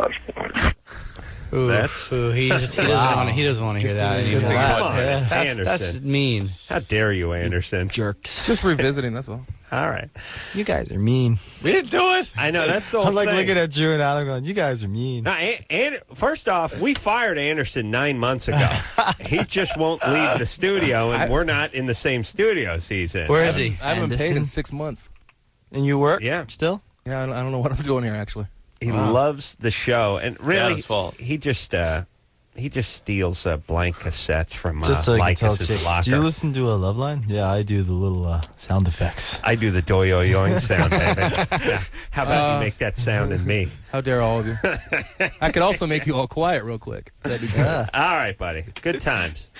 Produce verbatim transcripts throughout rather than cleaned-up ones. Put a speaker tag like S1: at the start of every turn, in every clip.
S1: much more.
S2: Ooh,
S3: That's
S2: ooh, he, just, he doesn't
S4: Wow.
S2: want to. He doesn't want to hear that anymore.
S3: Come on,
S2: That's,
S3: Anderson.
S2: that's mean.
S3: How dare you, Anderson?
S4: Jerks.
S5: Just revisiting, that's all.
S3: All right.
S4: You guys are mean.
S6: We didn't do it.
S3: I know, that's the whole
S4: I'm like
S3: thing.
S4: looking at Drew and Adam going, you guys are mean.
S3: Now, and, and first off, we fired Anderson nine months ago. He just won't leave the studio, and we're not in the same studio he's in.
S2: Where is he?
S5: I haven't been paid in
S4: Anderson?
S5: six months.
S4: And you work
S3: Yeah.
S4: still?
S5: Yeah, I don't, I don't know what I'm doing here, actually.
S3: He
S4: Wow.
S3: loves the show, and really,
S6: Adam's fault.
S3: he just uh, he just steals uh, blank cassettes from uh,
S4: Just so you can tell
S3: Lycus's
S4: chicks.
S3: locker.
S4: Do you listen to a love line? Yeah, I do the little uh, sound effects.
S3: I do the doyo-yoing sound, baby. Yeah. How about
S5: Uh,
S3: you make that sound in me?
S5: How dare all of you. I could also make you all quiet real quick. That'd be good.
S4: Yeah.
S3: All right, buddy. Good times.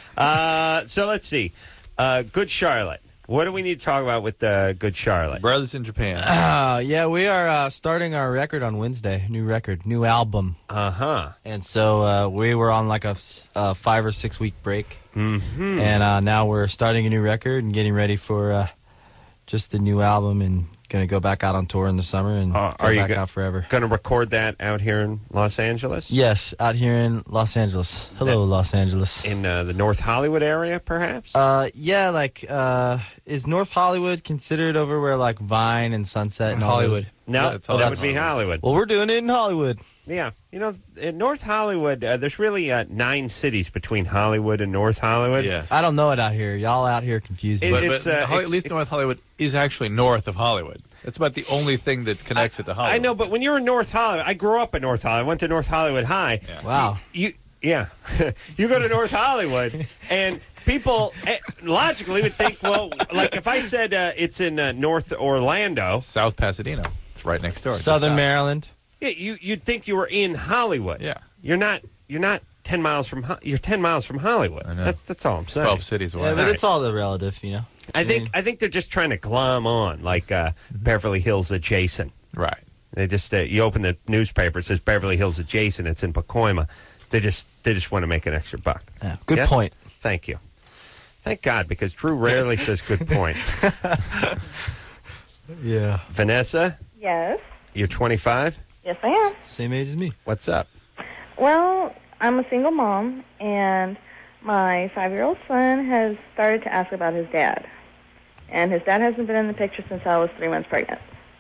S3: Uh, so let's see. Uh, Good Charlotte. What do we need to talk about with uh, Good Charlotte?
S6: Brothers in Japan.
S4: Uh, yeah, we are uh, starting our record on Wednesday. New record, new album.
S3: Uh-huh.
S4: And so uh, we were on like a s- uh, five or six week break.
S3: Mm-hmm.
S4: And uh, now we're starting a new record and getting ready for uh, just the new album and going to go back out on tour in the summer and
S3: Uh,
S4: go
S3: are you
S4: back
S3: go-
S4: out forever.
S3: Going to record that out here in Los Angeles?
S4: Yes, out here in Los Angeles. Hello, Los Angeles.
S3: In uh, the North Hollywood area, perhaps?
S4: Uh, yeah, like, uh, is North Hollywood considered over where, like, Vine and Sunset and all
S2: Hollywood.
S4: those-
S3: no,
S6: that's
S3: that
S6: Hollywood.
S3: would be Hollywood.
S4: Well, we're doing it in Hollywood.
S3: Yeah. You know, in North Hollywood, uh, there's really uh, nine cities between Hollywood and North Hollywood.
S6: Yes.
S4: I don't know it out here. Y'all out here confuse me.
S3: It-
S6: But,
S3: it's,
S6: but
S3: uh,
S6: Holly-
S3: it's-
S6: at least
S3: it's-
S6: North Hollywood is actually north of Hollywood. That's about the only thing that connects it to Hollywood.
S3: I know, but when you're in North Hollywood, I grew up in North Hollywood. I went to North Hollywood High.
S6: Yeah.
S4: Wow.
S3: You, yeah, you go to North Hollywood, and people eh, logically would think, well, like if I said uh, it's in uh, North Orlando,
S6: South Pasadena. It's right next door. Just
S4: Southern
S6: south.
S4: Maryland.
S3: yeah, you you'd think you were in Hollywood.
S6: Yeah.
S3: you're not. You're not ten miles from. Ho- You're ten miles from Hollywood.
S6: I know.
S3: That's that's all I'm saying.
S6: Twelve cities away.
S4: Yeah, but
S3: Alright.
S4: it's all the relative, you know.
S3: I think I think they're just trying to glom on, like uh, Beverly Hills adjacent.
S6: Right.
S3: They just uh, you open the newspaper, it says Beverly Hills adjacent. It's in Pacoima. They just they just want to make an extra buck.
S4: Yeah, good
S3: Yes?
S4: point.
S3: Thank you. Thank God, because Drew rarely says good point.
S4: Yeah.
S3: Vanessa,
S1: Yes.
S3: you're twenty-five.
S1: Yes, I am.
S4: Same age as me.
S3: What's up?
S1: Well, I'm a single mom, and my five-year-old son has started to ask about his dad. And his dad hasn't been in the picture since I was three months pregnant.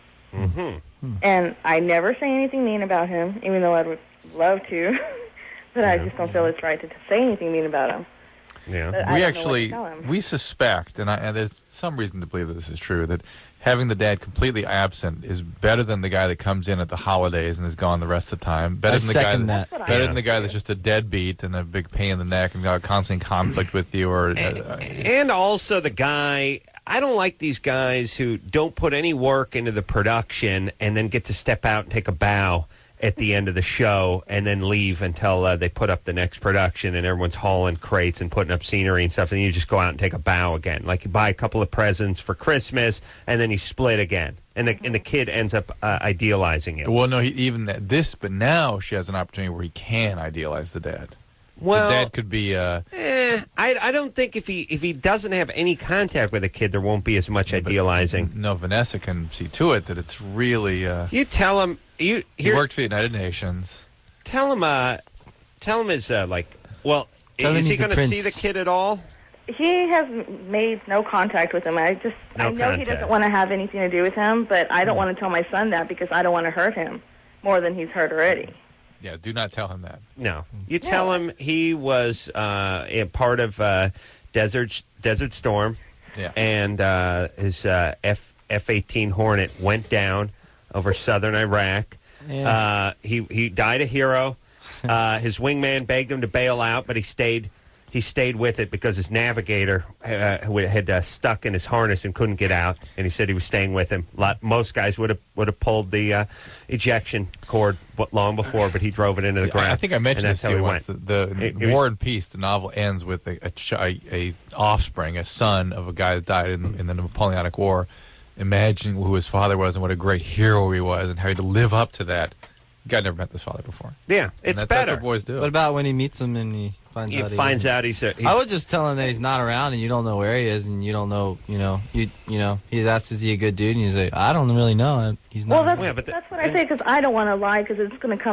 S3: Mm-hmm.
S1: And I never say anything mean about him, even though I would love to. But I just don't feel it's right to, to say anything mean about him.
S3: Yeah.
S1: But I
S6: We
S1: don't
S6: actually,
S1: know what to tell him.
S6: we suspect, and, I, and there's some reason to believe that this is true, that having the dad completely absent is better than the guy that comes in at the holidays and is gone the rest of the time. Better
S4: I
S6: than the guy
S4: second
S6: that,
S4: that.
S6: better
S3: Yeah.
S6: than the guy that's just a deadbeat and a big pain in the neck and got constant conflict with you. Or uh,
S3: And also the guy, I don't like these guys who don't put any work into the production and then get to step out and take a bow at the end of the show and then leave until uh, they put up the next production and everyone's hauling crates and putting up scenery and stuff, and you just go out and take a bow again. Like you buy a couple of presents for Christmas and then you split again. And the, and the kid ends up uh, idealizing it.
S6: well, no, he, even at this, but now she has an opportunity where he can idealize the dad.
S3: Well,
S6: the dad could be. Uh,
S3: eh, I, I don't think if he if he doesn't have any contact with a kid, there won't be as much idealizing.
S6: no, Vanessa can see to it that it's really. Uh,
S3: You tell him you
S6: he
S3: here,
S6: worked for the United Nations.
S3: tell him uh tell him is uh, like well
S4: Tell him
S3: is he
S4: he's the
S3: going to see the
S4: prince.
S3: kid at all?
S1: He has made no contact with him. I just,
S3: No
S1: I know he
S3: contact.
S1: doesn't want to have anything to do with him, but I don't want to tell my son that because I don't want to hurt him more than he's hurt already.
S6: Yeah, do not tell him that.
S3: No, you tell him he was uh, a part of uh, Desert Desert Storm,
S6: Yeah.
S3: and uh, his uh, F F eighteen Hornet went down over southern Iraq.
S4: Yeah.
S3: Uh, he he died a hero. Uh, his wingman begged him to bail out, but he stayed. He stayed with it because his navigator uh, had uh, stuck in his harness and couldn't get out, and he said he was staying with him. Lot, most guys would have would have pulled the uh, ejection cord b- long before, but he drove it into the ground.
S6: I think I mentioned
S3: and
S6: this
S3: that's
S6: to
S3: how
S6: you
S3: he
S6: once.
S3: went.
S6: The, the
S3: It- it-
S6: War and Peace, the novel ends with a, a, ch- a, a offspring, a son of a guy that died in, in the Napoleonic War, imagining who his father was and what a great hero he was, and how he had to live up to that. Guy never met this father before.
S3: Yeah,
S6: And
S3: it's
S6: that's,
S3: better.
S6: That's what boys do.
S4: What about when he meets him and he finds
S3: He
S4: out he
S3: finds
S4: isn't?
S3: out he's, a, he's
S4: I would just tell him that he's not around and you don't know where he is and you don't know, you know, you you know, he's asked, is he a good dude? And you say, I don't really know. He's not.
S1: Well, that's,
S3: Yeah, but the-
S1: that's what I say because I don't want to lie because it's going to come